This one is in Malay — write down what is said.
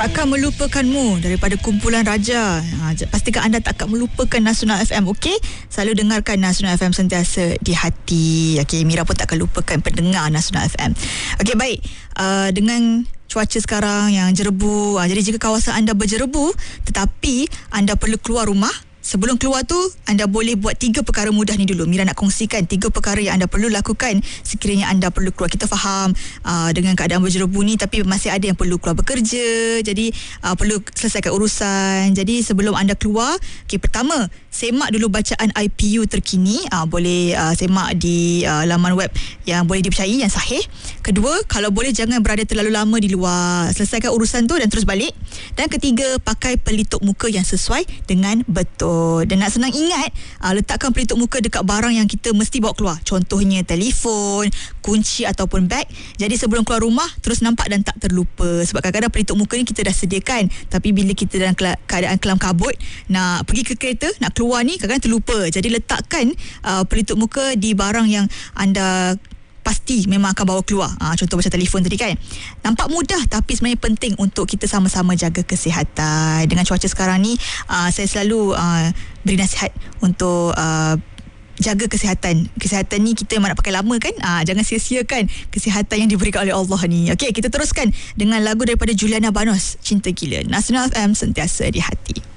Takkan melupakanmu daripada kumpulan Raja. Pastikan anda tak akan melupakan Nasional FM, okey? Selalu dengarkan Nasional FM sentiasa di hati. Okey, Mira pun tak akan lupakan pendengar Nasional FM. Okey, baik. Dengan cuaca sekarang yang jerebu, jadi jika kawasan anda berjerebu tetapi anda perlu keluar rumah, sebelum keluar tu, anda boleh buat 3 perkara mudah ni dulu. Mira nak kongsikan 3 perkara yang anda perlu lakukan sekiranya anda perlu keluar. Kita faham dengan keadaan berjerebu ni, tapi masih ada yang perlu keluar bekerja. Jadi perlu selesaikan urusan. Jadi sebelum anda keluar, pertama, semak dulu bacaan IPU terkini. Boleh semak di laman web yang boleh dipercayai, yang sahih. Kedua, kalau boleh jangan berada terlalu lama di luar. Selesaikan urusan tu dan terus balik. Dan ketiga, pakai pelitup muka yang sesuai dengan betul. Dan nak senang ingat, letakkan pelitup muka dekat barang yang kita mesti bawa keluar. Contohnya telefon, kunci ataupun beg. Jadi sebelum keluar rumah, terus nampak dan tak terlupa. Sebab kadang-kadang pelitup muka ni kita dah sediakan, tapi bila kita dalam keadaan kelam kabut, nak pergi ke kereta, nak keluar ni, kadang-kadang terlupa. Jadi letakkan pelitup muka di barang yang anda pasti memang akan bawa keluar. Contoh macam telefon tadi kan. Nampak mudah tapi sebenarnya penting untuk kita sama-sama jaga kesihatan. Dengan cuaca sekarang ni, saya selalu beri nasihat untuk jaga kesihatan. Kesihatan ni kita memang nak pakai lama kan. Jangan sia-siakan kesihatan yang diberikan oleh Allah ni. Okey, kita teruskan dengan lagu daripada Juliana Banos, Cinta Gila. Nasional FM sentiasa di hati.